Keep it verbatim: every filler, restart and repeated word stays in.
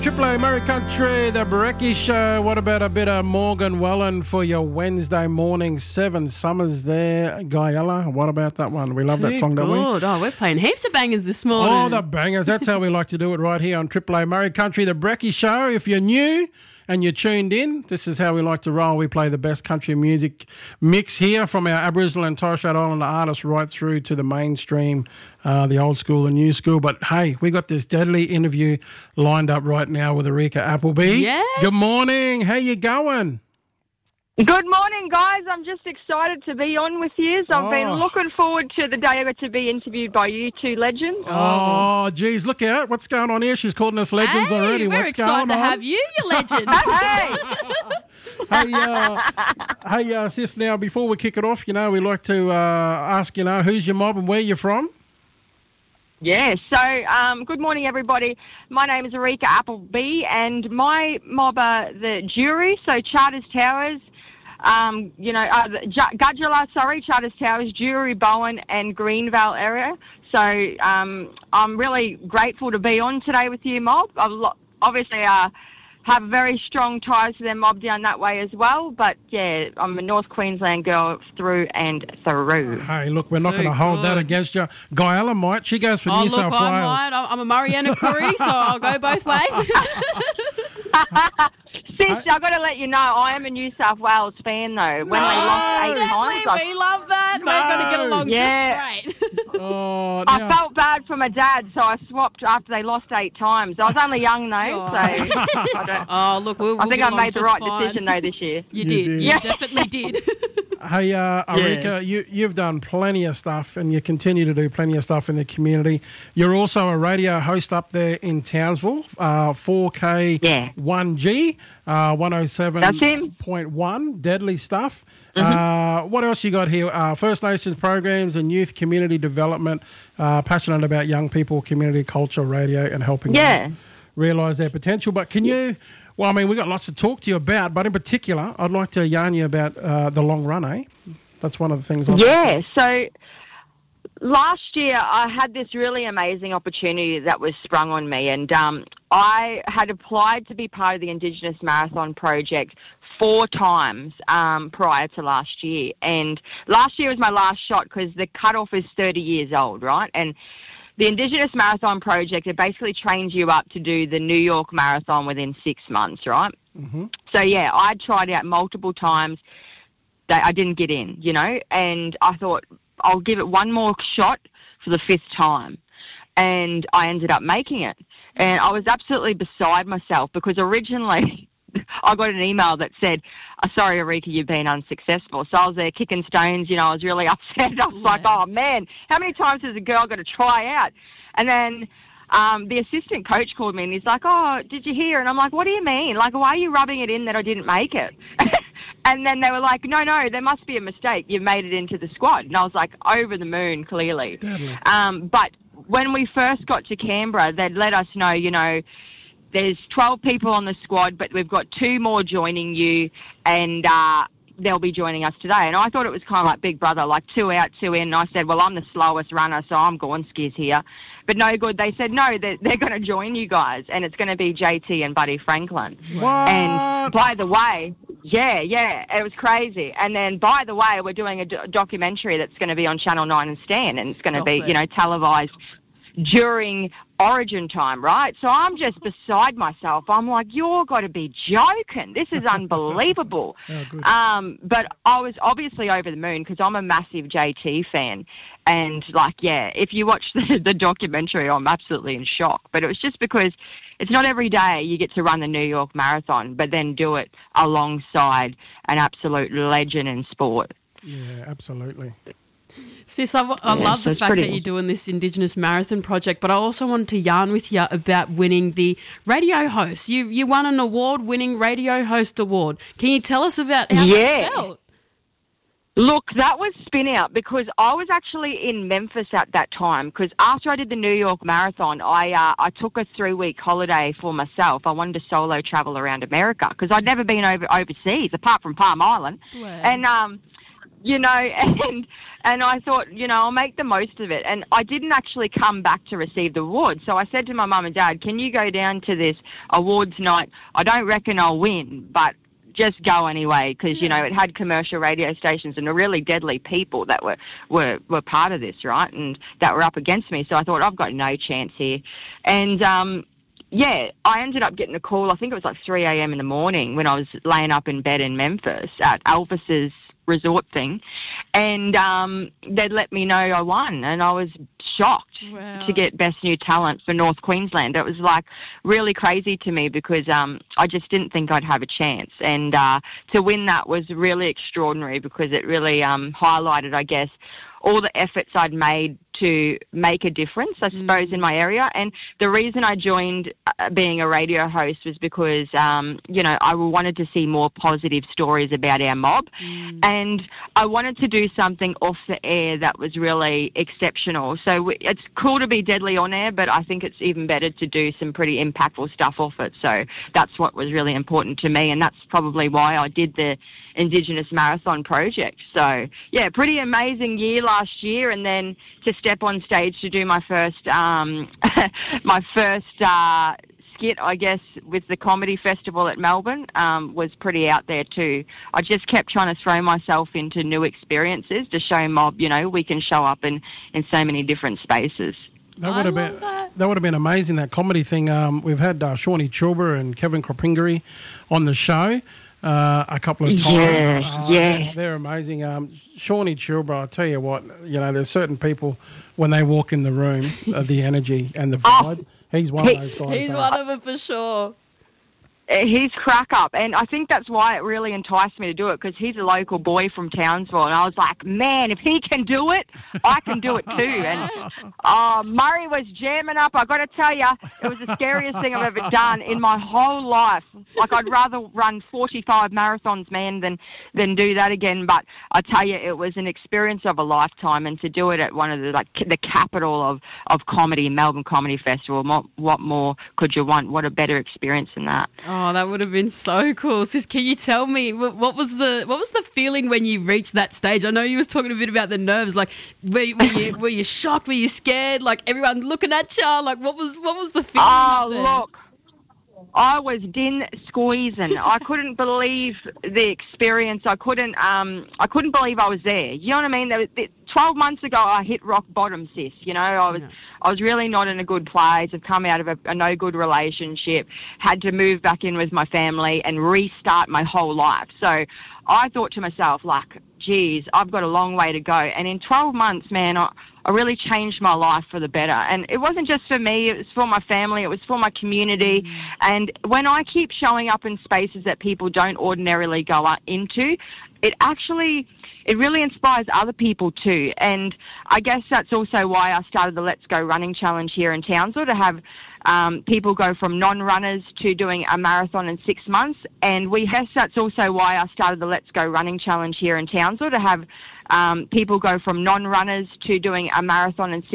Triple A Murray Country, the Brekkie Show. What about a bit of Morgan Wallen for your Wednesday morning? Seven Summers there, Guyella. What about that one? We love Too that song, don't we? good. Oh, we're playing heaps of bangers this morning. Oh, the bangers. That's how we like to do it right here on Triple A Murray Country, the Brekkie Show. If you're new and you're tuned in, this is how we like to roll. We play the best country music mix here from our Aboriginal and Torres Strait Islander artists right through to the mainstream, uh, the old school and new school. But, hey, we got this deadly interview lined up right now with Erika Appleby. Yes. Good morning. How you going? Good morning, guys. I'm just excited to be on with you. I've Oh. been looking forward to the day I get to be interviewed by you two legends. Oh, geez, look out. What's going on here? She's calling us legends Hey, already. we're What's excited going to on? have you, you legend. Hey! Hey, uh, hey, uh, sis, now, before we kick it off, you know, we like to uh, ask, you know, who's your mob and where you're from? Yeah, so um, good morning, everybody. My name is Erika Appleby, and my mob are the jury, so Charters Towers, um, you know, uh, J- Gudgula, sorry, Charters Towers, Jury, Bowen, and Greenvale area. So um, I'm really grateful to be on today with you, mob. I've lo- obviously uh, have very strong ties to their mob down that way as well, but yeah, I'm a North Queensland girl through and through. Hey, look, we're not Too going to hold that good. against you. Guyella might. She goes for Oh, New look, South I'm Wales. right. I'm a Mariana Curry, so I'll go both ways. Sis, I've got to let you know, I am a New South Wales fan, though. When they lost eight times, Exactly, we I, love that. We're going to get along Yeah. just great. Oh, I now- felt bad for my dad, so I swapped after they lost eight times. I was only young, though, Oh. so I, don't, Oh, look, we'll, I we'll think get I along made the just right fine. decision, though, this year. You, You did. did. You Yeah. definitely did. Hey, uh, Erika, you, you've done plenty of stuff and you continue to do plenty of stuff in the community. You're also a radio host up there in Townsville, uh, four K Yeah. one G, uh, one oh seven That's him. point one, deadly stuff. Uh, what else you got here? Uh, First Nations programs and youth community development, uh, passionate about young people, community culture, radio and helping Yeah. them realise their potential. But can you... Well, I mean, we've got lots to talk to you about, but in particular, I'd like to yarn you about uh, the long run, eh? That's one of the things. I'd Yeah, so last year I had this really amazing opportunity that was sprung on me, and um, I had applied to be part of the Indigenous Marathon Project four times um, prior to last year. And last year was my last shot because the cutoff is thirty years old, right? And the Indigenous Marathon Project, it basically trains you up to do the New York Marathon within six months, right? Mm-hmm. So, yeah, I tried out multiple times. That I didn't get in, you know, and I thought I'll give it one more shot for the fifth time. And I ended up making it. And I was absolutely beside myself because originally I got an email that said, oh, sorry, Erika, you've been unsuccessful. So I was there kicking stones, you know, I was really upset. I was Yes. like, oh, man, how many times has a girl got to try out? And then um, the assistant coach called me and he's like, oh, did you hear? And I'm like, what do you mean? Like, why are you rubbing it in that I didn't make it? And then they were like, no, no, there must be a mistake. You've made it into the squad. And I was like, over the moon, clearly. Deadly. Um, but when we first got to Canberra, they'd let us know, you know, there's twelve people on the squad, but we've got two more joining you, and uh, they'll be joining us today. And I thought it was kind of like Big Brother, like two out, two in. And I said, well, I'm the slowest runner, so I'm going skis here. But no good. They said, no, they're, they're going to join you guys, and it's going to be J T and Buddy Franklin. What? And by the way, yeah, yeah, it was crazy. And then, by the way, we're doing a do- documentary that's going to be on Channel nine and Stan, and it's going to Stop be, it. you know, televised during Origin time, right? So I'm just beside myself. I'm like, you're got to be joking. This is unbelievable. Oh, good. Um, but I was obviously over the moon because I'm a massive J T fan. And, like, yeah, if you watch the, the documentary, I'm absolutely in shock. But it was just because it's not every day you get to run the New York Marathon, but then do it alongside an absolute legend in sport. Yeah, absolutely. Sis, I, I Yeah, love so the it's fact pretty that you're doing this Indigenous Marathon project, but I also wanted to yarn with you about winning the radio host. You you won an award-winning radio host award. Can you tell us about how Yeah. that felt? Look, that was spin out because I was actually in Memphis at that time because after I did the New York Marathon, I uh, I took a three-week holiday for myself. I wanted to solo travel around America because I'd never been over overseas apart from Palm Island. Wow. And um, you know, and and I thought, you know, I'll make the most of it. And I didn't actually come back to receive the award. So I said to my mum and dad, can you go down to this awards night? I don't reckon I'll win, but just go anyway, because, you know, it had commercial radio stations and really deadly people that were, were, were part of this, right, and that were up against me. So I thought, I've got no chance here. And, um, yeah, I ended up getting a call, I think it was like three a.m. in the morning when I was laying up in bed in Memphis at Elvis's resort thing, and um, they'd let me know I won, and I was shocked wow. to get Best New Talent for North Queensland. It was like really crazy to me because um, I just didn't think I'd have a chance, and uh, to win that was really extraordinary because it really um, highlighted, I guess, all the efforts I'd made to make a difference, I suppose, mm. in my area. And the reason I joined uh, being a radio host was because, um, you know, I wanted to see more positive stories about our mob. Mm. And I wanted to do something off the air that was really exceptional. So we, it's cool to be deadly on air, but I think it's even better to do some pretty impactful stuff off it. So that's what was really important to me. And that's probably why I did the Indigenous Marathon project. So, yeah, pretty amazing year last year, and then to step on stage to do my first um, my first uh, skit, I guess, with the Comedy Festival at Melbourne um, was pretty out there too. I just kept trying to throw myself into new experiences to show mob, you know, we can show up in, in so many different spaces. That would have been that. that would have been amazing, that comedy thing. Um, we've had uh, Shawnee Chilber and Kevin Kropingery on the show. Uh, a couple of times. Yeah, uh, yeah. They're, they're amazing. Um, Shawnee Chilber, I'll tell you what, you know, there's certain people, when they walk in the room, uh, the energy and the vibe, oh, he's one he, of those guys. He's uh, one of them for sure. He's crack up, and I think that's why it really enticed me to do it, because he's a local boy from Townsville, and I was like, man, if he can do it, I can do it too. And uh, Murray was jamming up. I got to tell you, it was the scariest thing I've ever done in my whole life. Like, I'd rather run forty-five marathons, man, than than do that again. But I tell you, it was an experience of a lifetime, and to do it at one of the like the capital of of comedy, Melbourne Comedy Festival. What, what more could you want? What a better experience than that? Oh, that would have been so cool. Sis, can you tell me what was the what was the feeling when you reached that stage? I know you was talking a bit about the nerves. Like, were, were you were you shocked? Were you scared? Like, everyone looking at you? Like, what was what was the feeling? Oh, look, I was din squeezing. I couldn't believe the experience. I couldn't um I couldn't believe I was there. You know what I mean? There was, Twelve months ago, I hit rock bottom, sis. You know, I was. Yeah. I was really not in a good place. I've come out of a, a no good relationship, had to move back in with my family and restart my whole life. So I thought to myself, like, geez, I've got a long way to go. And in twelve months, man, I, I really changed my life for the better. And it wasn't just for me, it was for my family, it was for my community. Mm. And when I keep showing up in spaces that people don't ordinarily go into, it actually... it really inspires other people too. And I guess that's also why I started the Let's Go Running Challenge here in Townsville, to have um, people go from non-runners to doing a marathon in six months. And we guess that's also why I started the Let's Go Running Challenge here in Townsville, to have um, people go from non-runners to doing a marathon in six